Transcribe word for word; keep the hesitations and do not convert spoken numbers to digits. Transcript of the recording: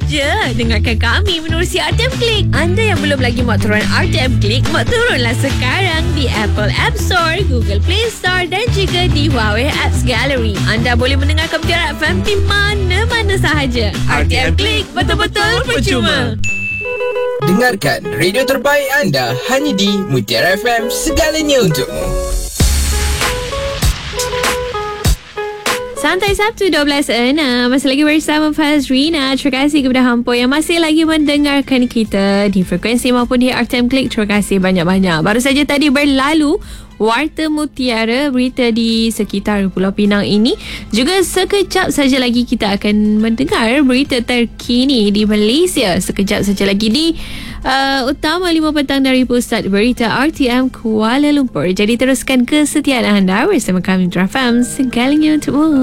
je. Dengarkan kami menerusi R T M Click. Anda yang belum lagi muat turun R T M Click, muat turunlah sekarang di Apple App Store, Google Play Store dan juga di Huawei Apps Gallery. Anda boleh mendengarkan Mutiara F M di mana-mana sahaja. R T M Click, betul-betul percuma. Dengarkan radio terbaik anda hanya di Mutiara F M, segalanya untukmu. Santai Sabtu dua belas enam. Masih lagi bersama Fazrina. Terima kasih kepada hampa yang masih lagi mendengarkan kita di frekuensi maupun di R T M Click. Terima kasih banyak-banyak. Baru saja tadi berlalu Warta Mutiara, berita di sekitar Pulau Pinang ini. Juga sekejap saja lagi kita akan mendengar berita terkini di Malaysia. Sekejap saja lagi di uh, Utama lima Petang dari Pusat Berita R T M Kuala Lumpur. Jadi teruskan kesetiaan anda bersama kami Mutiara F M, segalanya untukmu.